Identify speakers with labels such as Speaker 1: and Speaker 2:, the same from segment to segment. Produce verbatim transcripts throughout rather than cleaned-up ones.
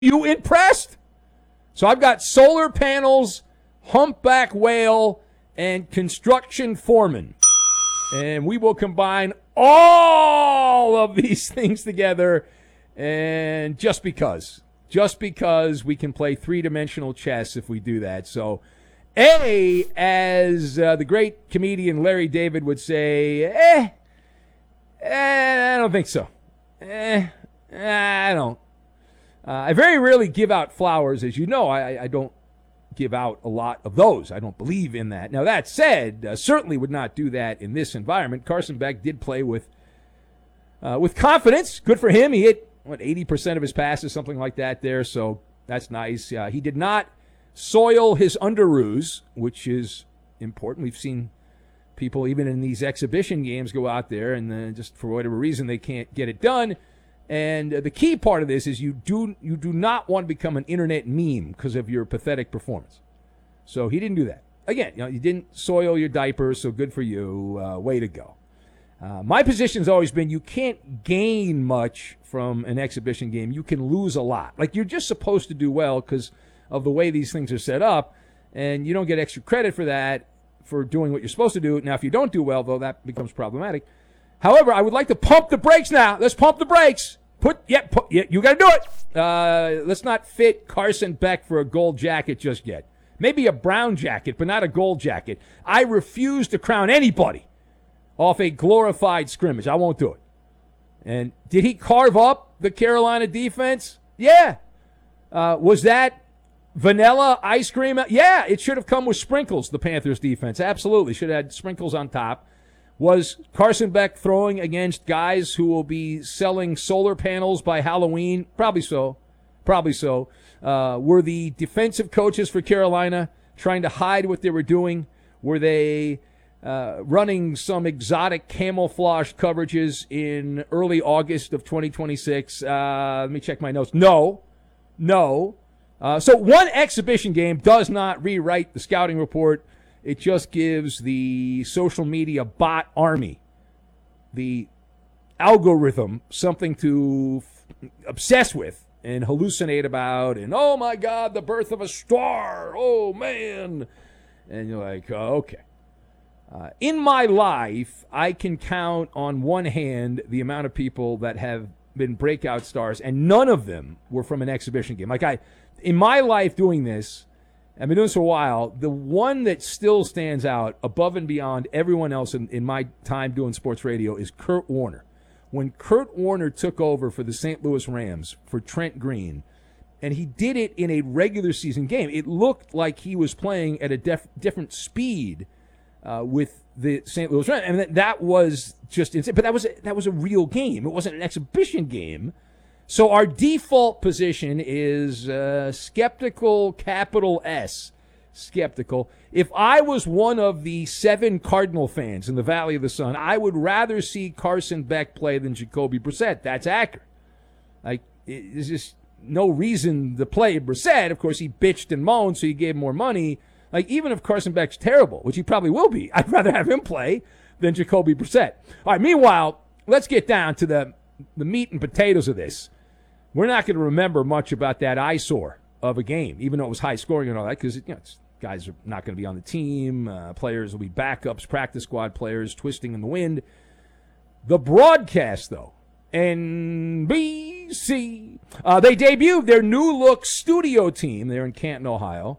Speaker 1: You impressed? So I've got solar panels, humpback whale, and construction foreman. And we will combine all of these things together. And just because. Just because we can play three-dimensional chess if we do that. So, A, as uh, the great comedian Larry David would say, eh, eh I don't think so. Eh, I don't. Uh, I very rarely give out flowers. As you know, I, I don't give out a lot of those. I don't believe in that. Now, that said, uh, certainly would not do that in this environment. Carson Beck did play with uh, with confidence. Good for him. He hit, what, eighty percent of his passes, something like that there, so that's nice. Uh, he did not soil his underoos, which is important. We've seen people, even in these exhibition games, go out there and uh, just for whatever reason they can't get it done. And uh, the key part of this is you do you do not want to become an internet meme because of your pathetic performance. So he didn't do that. Again, you know, you didn't soil your diapers, so good for you. Uh, way to go. Uh, my position's always been you can't gain much from an exhibition game. You can lose a lot. Like, you're just supposed to do well because of the way these things are set up, and you don't get extra credit for that, for doing what you're supposed to do. Now, if you don't do well, though, that becomes problematic. However, I would like to pump the brakes now. Let's pump the brakes. Put, yeah, put, yeah you got to do it. Uh, let's not fit Carson Beck for a gold jacket just yet. Maybe a brown jacket, but not a gold jacket. I refuse to crown anybody off a glorified scrimmage. I won't do it. And did he carve up the Carolina defense? Yeah. Uh, was that vanilla ice cream? Yeah, it should have come with sprinkles, the Panthers defense. Absolutely. Should have had sprinkles on top. Was Carson Beck throwing against guys who will be selling solar panels by Halloween? Probably so. Probably so. Uh, were the defensive coaches for Carolina trying to hide what they were doing? Were they uh, running some exotic camouflage coverages in early August of twenty twenty-six? Uh, let me check my notes. No. No. Uh, so one exhibition game does not rewrite the scouting report. It just gives the social media bot army, the algorithm, something to f- obsess with and hallucinate about. And, oh, my God, the birth of a star. Oh, man. And you're like, oh, okay. Uh, in my life, I can count on one hand the amount of people that have been breakout stars, and none of them were from an exhibition game. Like, I, in my life doing this, I've been doing this for a while. The one that still stands out above and beyond everyone else in, in my time doing sports radio is Kurt Warner. When Kurt Warner took over for the Saint Louis Rams for Trent Green, and he did it in a regular season game, it looked like he was playing at a def- different speed uh, with the Saint Louis Rams. And that, that was just insane. But that was, a, that was a real game. It wasn't an exhibition game. So our default position is uh, skeptical, capital S, skeptical. If I was one of the seven Cardinal fans in the Valley of the Sun, I would rather see Carson Beck play than Jacoby Brissett. That's accurate. Like, there's just no reason to play Brissett. Of course, he bitched and moaned, so you gave him more money. Like, even if Carson Beck's terrible, which he probably will be, I'd rather have him play than Jacoby Brissett. All right, meanwhile, let's get down to the, the meat and potatoes of this. We're not going to remember much about that eyesore of a game, even though it was high scoring and all that, because you know, guys are not going to be on the team. Uh, players will be backups, practice squad players twisting in the wind. The broadcast, though, N B C, uh, they debuted their new look studio team there in Canton, Ohio,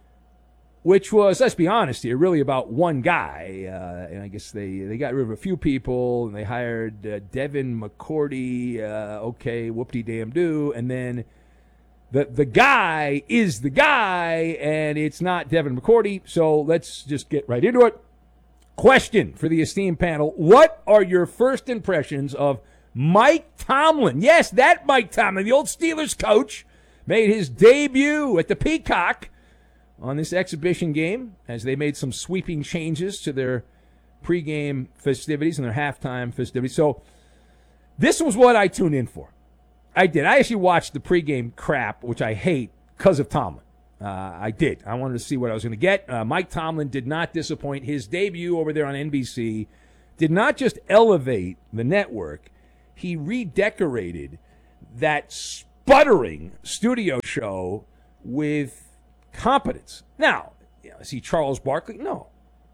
Speaker 1: which was, let's be honest here, really about one guy. Uh, and I guess they, they got rid of a few people, and they hired uh, Devin McCourty, uh, okay, whoop-de-damn-do. And then the the guy is the guy, and it's not Devin McCourty. So let's just get right into it. Question for the esteemed panel. What are your first impressions of Mike Tomlin? Yes, that Mike Tomlin, the old Steelers coach, made his debut at the Peacock on this exhibition game, as they made some sweeping changes to their pregame festivities and their halftime festivities. So this was what I tuned in for. I did. I actually watched the pregame crap, which I hate, because of Tomlin. Uh, I did. I wanted to see what I was going to get. Uh, Mike Tomlin did not disappoint. His debut over there on N B C did not just elevate the network. He redecorated that sputtering studio show with competence. Now, you know, is he Charles Barkley? No.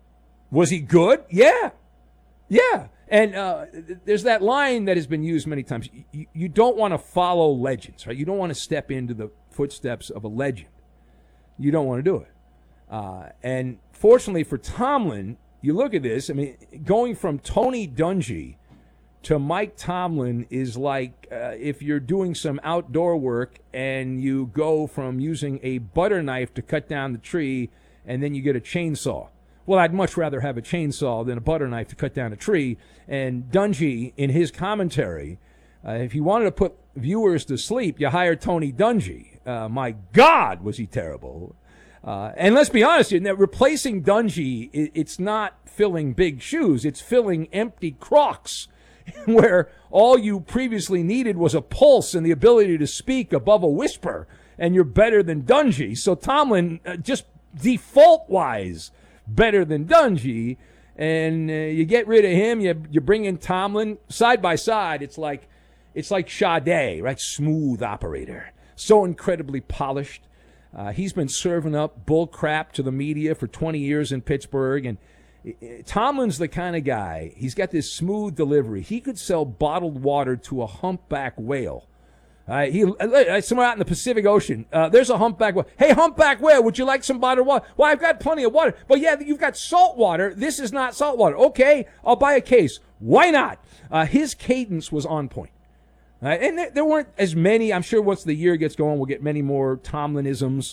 Speaker 1: Was he good? Yeah. Yeah. And uh, there's that line that has been used many times. You, you don't want to follow legends, right? You don't want to step into the footsteps of a legend. You don't want to do it. Uh, and fortunately for Tomlin, you look at this, I mean, going from Tony Dungy to Mike Tomlin is like uh, if you're doing some outdoor work and you go from using a butter knife to cut down the tree and then you get a chainsaw. Well, I'd much rather have a chainsaw than a butter knife to cut down a tree. And Dungy, in his commentary, uh, if you wanted to put viewers to sleep, you hired Tony Dungy. Uh, my God, was he terrible. Uh, and let's be honest, you know, replacing Dungy, it, it's not filling big shoes. It's filling empty crocs where all you previously needed was a pulse and the ability to speak above a whisper, and you're better than Dungy. So Tomlin, uh, just default-wise, better than Dungy, and uh, you get rid of him, you you bring in Tomlin. Side by side, it's like it's like Sade, right? Smooth operator. So incredibly polished. Uh, he's been serving up bull crap to the media for twenty years in Pittsburgh, and Tomlin's the kind of guy, he's got this smooth delivery. He could sell bottled water to a humpback whale. Uh, he uh, somewhere out in the Pacific Ocean, uh, there's a humpback whale. Hey, humpback whale, would you like some bottled water? Well, I've got plenty of water. But yeah, you've got salt water. This is not salt water. Okay, I'll buy a case. Why not? Uh, his cadence was on point. Uh, and there, there weren't as many. I'm sure once the year gets going, we'll get many more Tomlinisms.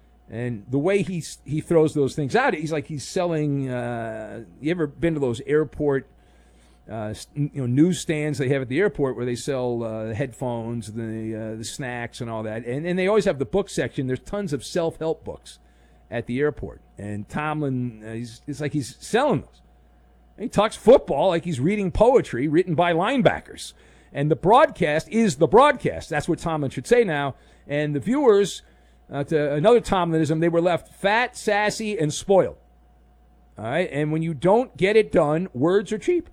Speaker 1: And the way he he throws those things out, he's like he's selling. Uh, you ever been to those airport, uh, you know, newsstands they have at the airport where they sell uh, headphones, the uh, the snacks, and all that, and and they always have the book section. There's tons of self-help books at the airport, and Tomlin, uh, he's it's like he's selling those. And he talks football like he's reading poetry written by linebackers, and the broadcast is the broadcast. That's what Tomlin should say now, and the viewers. Uh, to another Tomlinism, they were left fat, sassy, and spoiled. All right, and when you don't get it done, words are cheap.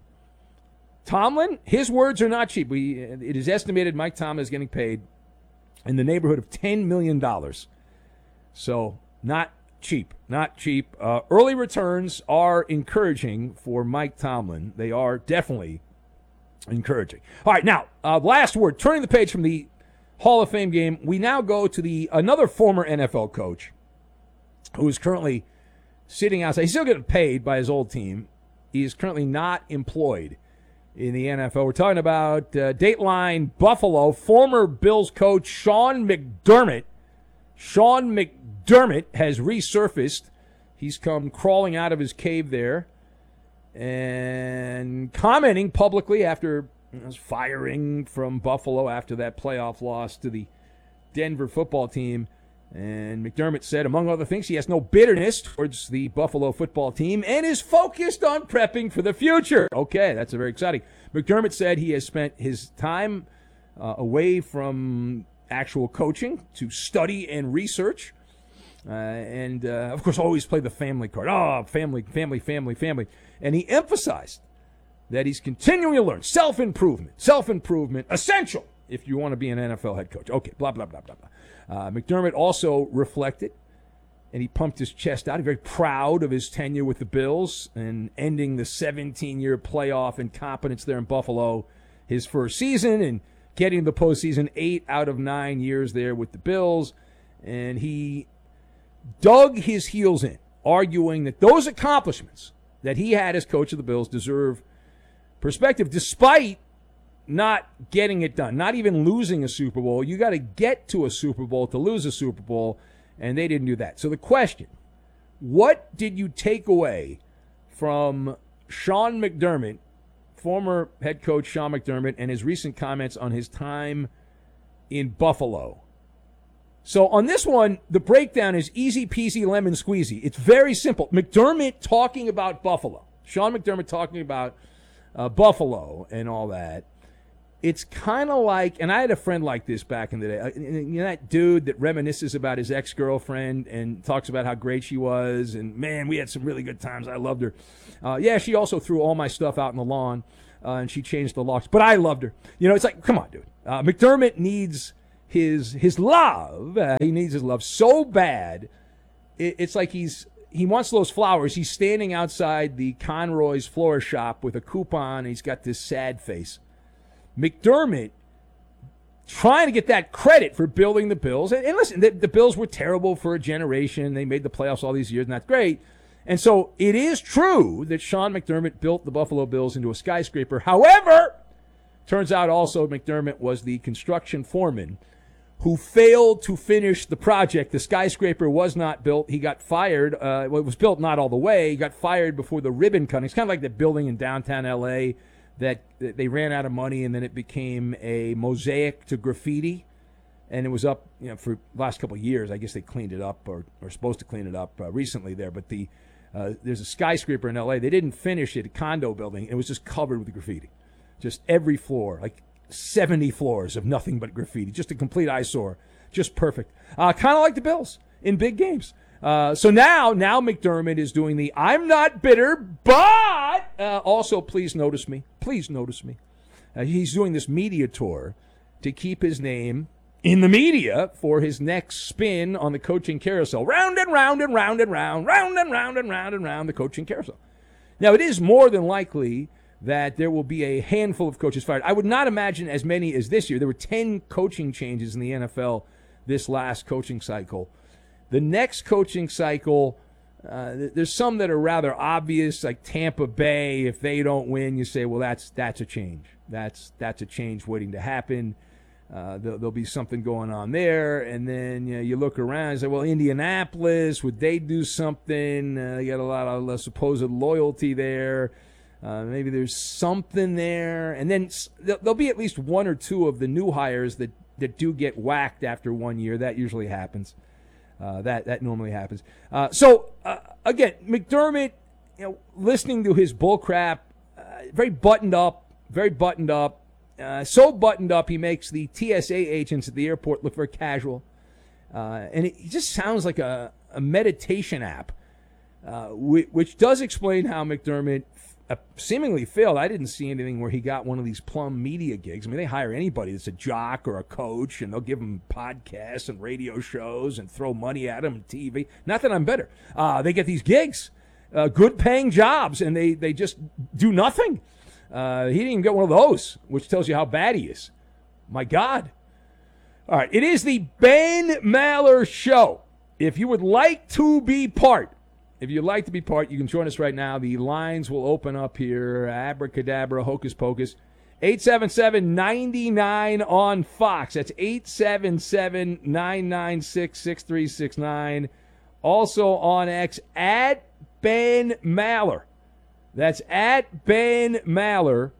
Speaker 1: Tomlin, his words are not cheap. We, it is estimated Mike Tomlin is getting paid in the neighborhood of ten million dollars. So not cheap, not cheap. Uh, early returns are encouraging for Mike Tomlin. They are definitely encouraging. All right, now, uh, last word, turning the page from the Hall of Fame game, we now go to the another former N F L coach who is currently sitting outside. He's still getting paid by his old team. He is currently not employed in the N F L. We're talking about uh, Dateline Buffalo, former Bills coach Sean McDermott. Sean McDermott has resurfaced. He's come crawling out of his cave there and commenting publicly after was firing from Buffalo after that playoff loss to the Denver football team. And McDermott said, among other things, he has no bitterness towards the Buffalo football team and is focused on prepping for the future. Okay, that's very exciting. McDermott said he has spent his time uh, away from actual coaching to study and research. Uh, and, uh, of course, always play the family card. Oh, family, family, family, family. And he emphasized that he's continuing to learn. Self-improvement. Self-improvement. Essential if you want to be an N F L head coach. Okay, blah, blah, blah, blah, blah. Uh, McDermott also reflected, and he pumped his chest out. He's very proud of his tenure with the Bills and ending the seventeen-year playoff incompetence there in Buffalo his first season and getting the postseason eight out of nine years there with the Bills. And he dug his heels in, arguing that those accomplishments that he had as coach of the Bills deserve perspective, despite not getting it done, not even losing a Super Bowl. You got to get to a Super Bowl to lose a Super Bowl, and they didn't do that. So the question, what did you take away from Sean McDermott, former head coach Sean McDermott, and his recent comments on his time in Buffalo? So on this one, the breakdown is easy peasy lemon squeezy. It's very simple. McDermott talking about Buffalo. Sean McDermott talking about Uh, Buffalo and all that. It's kind of like, and I had a friend like this back in the day. You know, that dude that reminisces about his ex-girlfriend and talks about how great she was, and man, we had some really good times. I loved her. Uh, yeah, she also threw all my stuff out in the lawn, uh, and she changed the locks, but I loved her. You know, it's like, come on, dude. Uh, McDermott needs his his love. Uh, he needs his love so bad. It, it's like he's he wants those flowers. He's standing outside the Conroy's Florist Shop with a coupon. And he's got this sad face. McDermott trying to get that credit for building the Bills. And, and listen, the, the Bills were terrible for a generation. They made the playoffs all these years, and that's great. And so it is true that Sean McDermott built the Buffalo Bills into a skyscraper. However, turns out also McDermott was the construction foreman who failed to finish the project. The skyscraper was not built. He got fired. Uh, well, it was built not all the way. He got fired before the ribbon cutting. It's kind of like the building in downtown L A that they ran out of money, and then it became a mosaic to graffiti. And it was up, you know, for the last couple of years. I guess they cleaned it up, or were supposed to clean it up uh, recently there. But the uh, there's a skyscraper in L A. They didn't finish it, a condo building. It was just covered with graffiti. Just every floor, like seventy floors of nothing but graffiti. Just a complete eyesore. Just perfect. Uh, kind of like the Bills in big games. Uh, so now, now McDermott is doing the I'm not bitter, but uh, also please notice me. Please notice me. Uh, he's doing this media tour to keep his name in the media for his next spin on the coaching carousel. Round and round and round and round, round and round and round and round the coaching carousel. Now, it is more than likely that there will be a handful of coaches fired. I would not imagine as many as this year. There were ten coaching changes in the N F L this last coaching cycle. The next coaching cycle, uh, there's some that are rather obvious, like Tampa Bay. If they don't win, you say, well, that's that's a change. That's that's a change waiting to happen. Uh, there'll, there'll be something going on there. And then you know, you look around and say, well, Indianapolis, would they do something? Uh, they got a lot of uh, supposed loyalty there. Uh, maybe there's something there. And then there'll be at least one or two of the new hires that, that do get whacked after one year. That usually happens. Uh, that that normally happens. Uh, so, uh, again, McDermott, you know, listening to his bullcrap, uh, very buttoned up, very buttoned up. Uh, so buttoned up, he makes the T S A agents at the airport look very casual. Uh, and it, it just sounds like a, a meditation app, uh, which, which does explain how McDermott uh, seemingly failed. I didn't see anything where he got one of these plum media gigs. I mean, they hire anybody that's a jock or a coach, and they'll give them podcasts and radio shows and throw money at them on T V. Not that I'm better. Uh, they get these gigs, uh, good-paying jobs, and they, they just do nothing. Uh, he didn't even get one of those, which tells you how bad he is. My God. All right, it is the Ben Maller Show. If you would like to be part, if you'd like to be part, you can join us right now. The lines will open up here. Abracadabra, hocus pocus. eight seven seven, nine nine on Fox. That's eight seven seven, nine nine six, six three six nine. Also on X, at Ben Maller. That's at Ben Maller.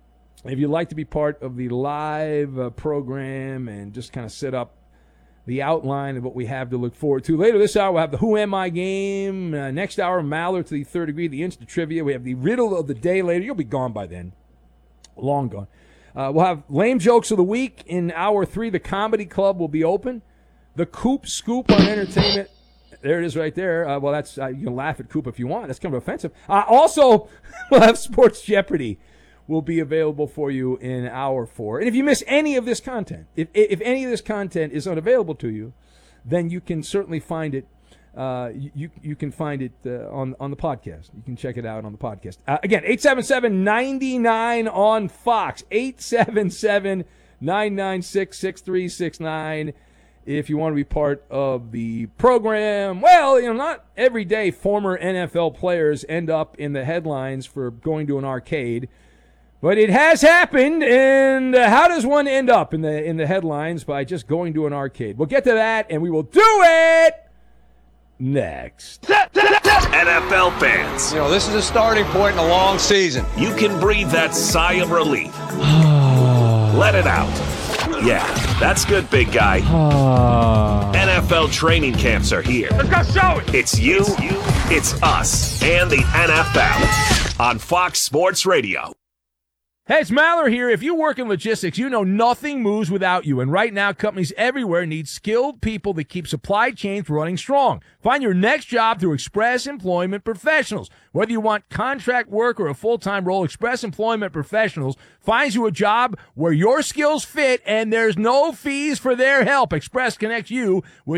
Speaker 1: If you'd like to be part of the live uh, program and just kind of set up the outline of what we have to look forward to. Later this hour, we'll have the Who Am I game. Uh, next hour, Maller to the third degree, the Instant Trivia. We have the Riddle of the Day later. You'll be gone by then. Long gone. Uh, we'll have Lame Jokes of the Week in hour three. The Comedy Club will be open. The Coop Scoop on entertainment. There it is right there. Uh, well, that's uh, you can laugh at Coop if you want. That's kind of offensive. Uh, also, we'll have Sports Jeopardy will be available for you in hour four. And if you miss any of this content, if if any of this content is unavailable to you, then you can certainly find it. Uh, you you can find it uh, on on the podcast. You can check it out on the podcast. Uh, again, eight seven seven, nine nine on Fox. eight seven seven, nine nine six, six three six nine. If you want to be part of the program. Well, you know, not every day former N F L players end up in the headlines for going to an arcade. But it has happened, and how does one end up in the in the headlines by just going to an arcade? We'll get to that, and we will do it next.
Speaker 2: N F L fans,
Speaker 3: you know, this is a starting point in a long season.
Speaker 2: You can breathe that sigh of relief. Let it out. Yeah, that's good, big guy. N F L training camps are here.
Speaker 4: Let's go show it.
Speaker 2: It's you, it's, you, it's us, and the N F L on Fox Sports Radio.
Speaker 1: Hey, it's Maller here. If you work in logistics, you know nothing moves without you. And right now, companies everywhere need skilled people that keep supply chains running strong. Find your next job through Express Employment Professionals. Whether you want contract work or a full-time role, Express Employment Professionals finds you a job where your skills fit and there's no fees for their help. Express connects you with